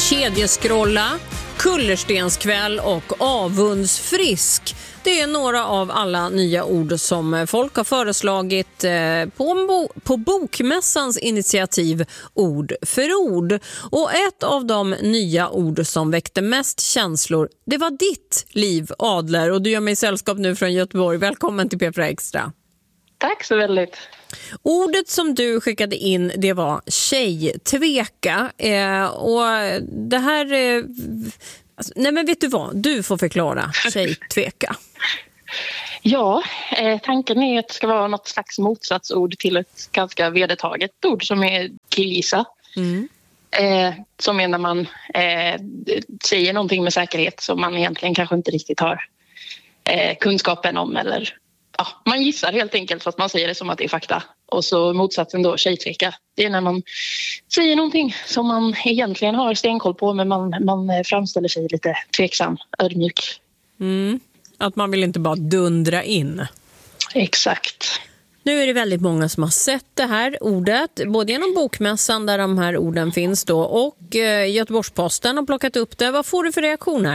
kedjeskrolla, kullerstenskväll och avundsfrisk. Det är några av alla nya ord som folk har föreslagit på Bokmässans initiativ Ord för ord. Och ett av de nya ord som väckte mest känslor, det var ditt, Liv Adler. Och du gör mig sällskap nu från Göteborg. Välkommen till P4 Extra. Tack så väldigt. Ordet som du skickade in, det var tjejtveka. Och det här... nej men vet du vad? Du får förklara tjejtveka. Ja, tanken är att det ska vara något slags motsatsord till ett ganska vedertaget ord som är killgissa. Som är när man säger någonting med säkerhet som man egentligen kanske inte riktigt har kunskapen om, eller ja, man gissar helt enkelt för att man säger det som att det är fakta. Och så motsatsen då, tjejtveka. Det är när man säger någonting som man egentligen har stenkoll på, men man framställer sig lite tveksam, ödmjuk. Att man vill inte bara dundra in. Exakt. Nu är det väldigt många som har sett det här ordet, både genom Bokmässan där de här orden finns då, och Göteborgs-Posten har plockat upp det. Vad får du för reaktioner?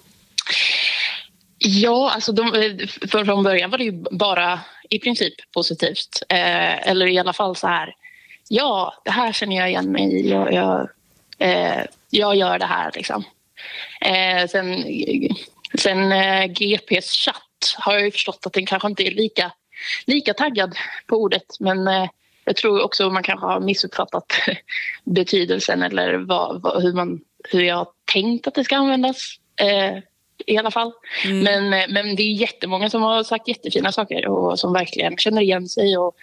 Ja, alltså från början var det ju bara i princip positivt. Eller i alla fall så här, ja, det här känner jag igen mig i. Jag gör det här liksom. Sen GPs chatt har jag ju förstått att den kanske inte är lika taggad på ordet. Men jag tror också man kanske har missuppfattat betydelsen eller hur jag har tänkt att det ska användas. I alla fall. Men det är jättemånga som har sagt jättefina saker och som verkligen känner igen sig och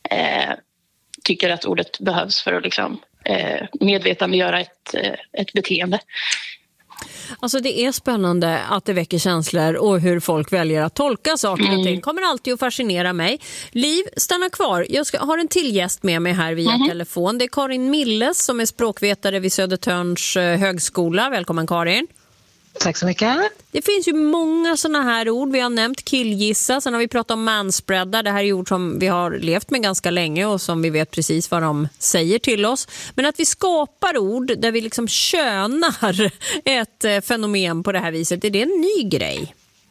tycker att ordet behövs för att liksom, medvetandegöra ett beteende. Alltså det är spännande att det väcker känslor och hur folk väljer att tolka saker och ting. Kommer alltid att fascinera mig. Liv, stanna kvar. Jag har en till gäst med mig här via telefon. Det är Karin Milles som är språkvetare vid Södertörns högskola. Välkommen Karin. Tack så mycket. Det finns ju många sådana här ord. Vi har nämnt killgissa, sen har vi pratat om manspreadar. Det här är ord som vi har levt med ganska länge och som vi vet precis vad de säger till oss. Men att vi skapar ord där vi liksom könar ett fenomen på det här viset, är det en ny grej?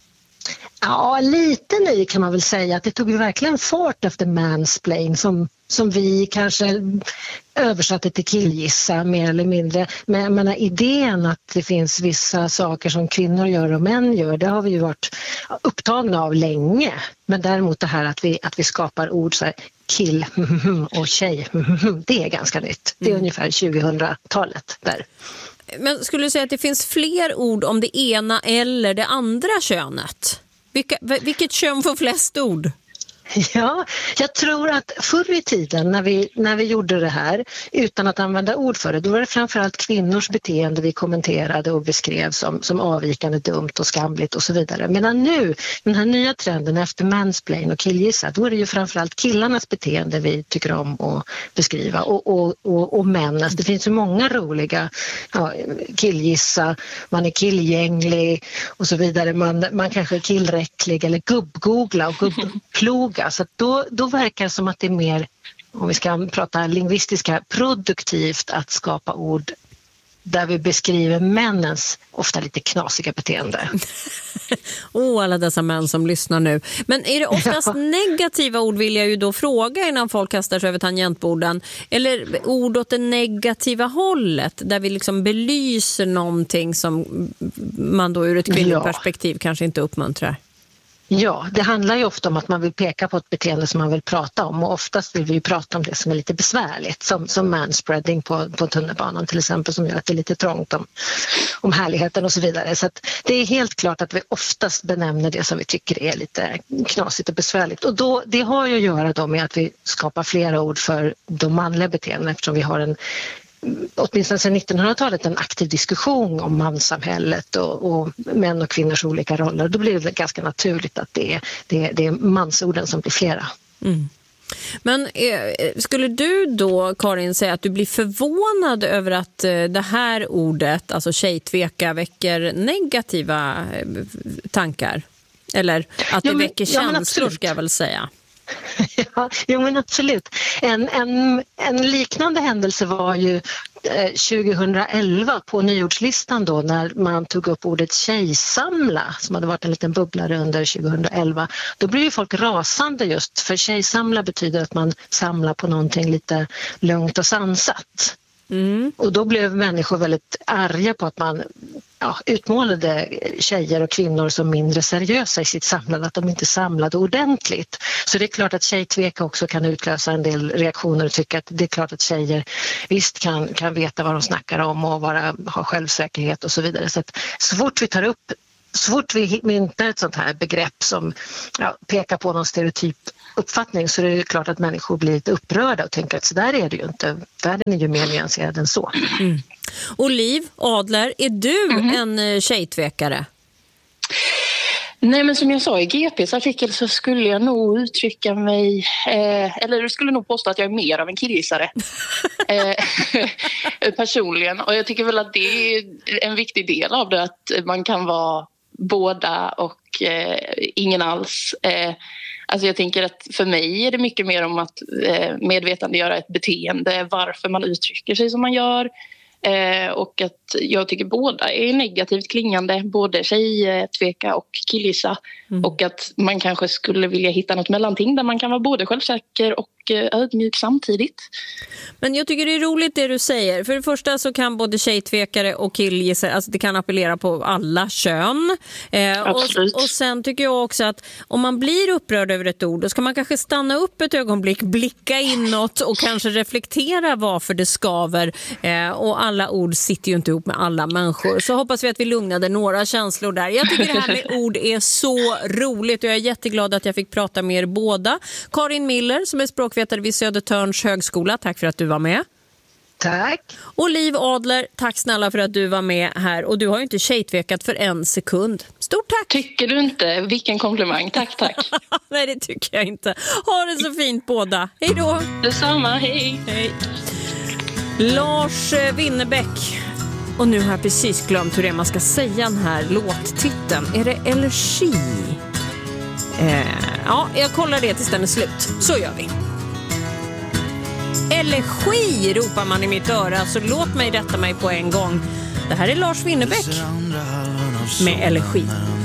Ja, lite ny kan man väl säga. Att det tog ju verkligen fart efter mansplain som vi kanske översatte till killgissa mer eller mindre. Men jag menar, idén att det finns vissa saker som kvinnor gör och män gör, det har vi ju varit upptagna av länge. Men däremot det här att vi skapar ord så här, kill och tjej, det är ganska nytt. Det är ungefär 2000-talet där. Men skulle du säga att det finns fler ord om det ena eller det andra könet? Vilket kön får flest ord? Ja, jag tror att förr i tiden när vi gjorde det här utan att använda ord för det, då var det framförallt kvinnors beteende vi kommenterade och beskrev som avvikande, dumt och skamligt och så vidare. Medan nu, den här nya trenden efter mansplain och killgissa, då är det ju framförallt killarnas beteende vi tycker om att beskriva och män. Alltså det finns ju många roliga, killgissa, man är killgänglig och så vidare. Man kanske är killräcklig eller gubbgoogla och gubbploga. Så att då verkar det som att det är mer, om vi ska prata lingvistiska, produktivt att skapa ord där vi beskriver männens ofta lite knasiga beteende. Alla dessa män som lyssnar nu. Men är det oftast negativa ord, vill jag ju då fråga innan folk kastar sig över tangentborden, eller ord åt det negativa hållet där vi liksom belyser någonting som man då ur ett kvinnligt perspektiv kanske inte uppmuntrar? Ja, det handlar ju ofta om att man vill peka på ett beteende som man vill prata om, och oftast vill vi ju prata om det som är lite besvärligt, som manspreading på tunnelbanan till exempel, som gör att det är lite trångt om härligheten och så vidare. Så att det är helt klart att vi oftast benämner det som vi tycker är lite knasigt och besvärligt, och det har ju att göra då med att vi skapar flera ord för de manliga beteenden, eftersom vi har åtminstone sedan 1900-talet en aktiv diskussion om manssamhället och män och kvinnors olika roller. Då blir det ganska naturligt att det är mansorden som blir flera. Men skulle du då, Karin, säga att du blir förvånad över att det här ordet, alltså tjejtveka, väcker negativa tankar? Eller att det väcker känslor, ska jag väl säga. Ja, jo men absolut. En liknande händelse var ju 2011 på nyordslistan då, när man tog upp ordet tjejsamla, som hade varit en liten bubblare under 2011, då blev ju folk rasande, just för tjejsamla betyder att man samlar på någonting lite lugnt och sansat. Och då blev människor väldigt arga på att man utmålade tjejer och kvinnor som mindre seriösa i sitt samlande, att de inte samlade ordentligt. Så det är klart att tjejtveka också kan utlösa en del reaktioner och tycka att det är klart att tjejer visst kan veta vad de snackar om och ha självsäkerhet och så vidare. Så att så fort vi myntar ett sånt här begrepp som pekar på någon stereotyp uppfattning, så är det klart att människor blir lite upprörda och tänker att så där är det ju inte. Världen är ju mer nyanserad än så. Och Liv Adler, är du en tjejtvekare? Nej, men som jag sa i GPs artikel så skulle jag nog uttrycka mig, eller skulle nog påstå att jag är mer av en killgissare personligen. Och jag tycker väl att det är en viktig del av det, att man kan vara båda och ingen alls. Alltså jag tänker att för mig är det mycket mer om att medvetandegöra ett beteende, varför man uttrycker sig som man gör. Och att jag tycker båda är negativt klingande, både tjejtveka och killgissa. Och att man kanske skulle vilja hitta något mellanting där man kan vara både självsäker och ödmjuk samtidigt. Men jag tycker det är roligt det du säger. För det första så kan både tjejtvekare och killgissare, alltså det kan appellera på alla kön. Och sen tycker jag också att om man blir upprörd över ett ord, då ska man kanske stanna upp ett ögonblick, blicka inåt och kanske reflektera varför det skaver. Och alla ord sitter ju inte ihop med alla människor. Så hoppas vi att vi lugnade några känslor där. Jag tycker det här med ord är så roligt och jag är jätteglad att jag fick prata med er båda. Karin Miller som är språkvetare vid Södertörns högskola, tack för att du var med. Tack. Och Liv Adler, tack snälla för att du var med här. Och du har ju inte tjejtvekat för en sekund. Stort tack. Tycker du inte? Vilken komplimang. Tack. Nej, det tycker jag inte. Ha det så fint båda. Hej då. Detsamma, hej. Hej. Lars Winnerbäck. Och nu har jag precis glömt hur det är man ska säga den här låttiteln. Är det Elegi? Ja, jag kollar det tills den är slut. Så gör vi. Elegi ropar man i mitt öra, så låt mig rätta mig på en gång. Det här är Lars Winnerbäck med Elegi.